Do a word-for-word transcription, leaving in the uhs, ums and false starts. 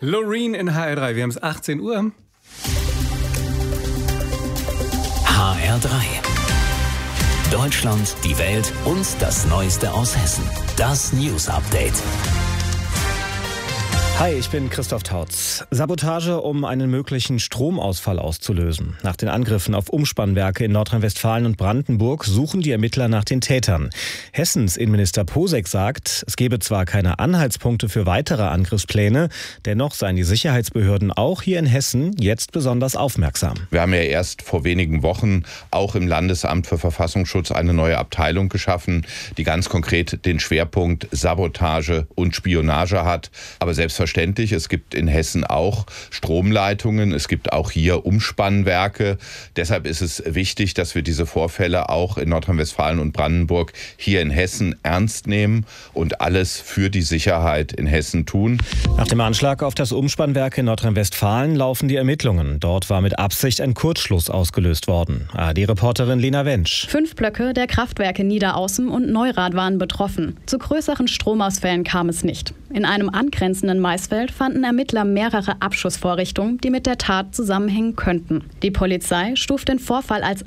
Loreen in H R drei, wir haben es achtzehn Uhr. H R drei. Deutschland, die Welt und das Neueste aus Hessen. Das News Update. Hi, ich bin Christoph Tautz. Sabotage, um einen möglichen Stromausfall auszulösen. Nach den Angriffen auf Umspannwerke in Nordrhein-Westfalen und Brandenburg suchen die Ermittler nach den Tätern. Hessens Innenminister Posek sagt, es gebe zwar keine Anhaltspunkte für weitere Angriffspläne, dennoch seien die Sicherheitsbehörden auch hier in Hessen jetzt besonders aufmerksam. Wir haben ja erst vor wenigen Wochen auch im Landesamt für Verfassungsschutz eine neue Abteilung geschaffen, die ganz konkret den Schwerpunkt Sabotage und Spionage hat. Aber selbstverständlich Verständlich. Es gibt in Hessen auch Stromleitungen, es gibt auch hier Umspannwerke. Deshalb ist es wichtig, dass wir diese Vorfälle auch in Nordrhein-Westfalen und Brandenburg hier in Hessen ernst nehmen und alles für die Sicherheit in Hessen tun. Nach dem Anschlag auf das Umspannwerk in Nordrhein-Westfalen laufen die Ermittlungen. Dort war mit Absicht ein Kurzschluss ausgelöst worden. A R D-Reporterin Lena Wensch. Fünf Blöcke der Kraftwerke Niederaußen und Neurath waren betroffen. Zu größeren Stromausfällen kam es nicht. In einem angrenzenden Maisfeld fanden Ermittler mehrere Abschussvorrichtungen, die mit der Tat zusammenhängen könnten. Die Polizei stuft den Vorfall als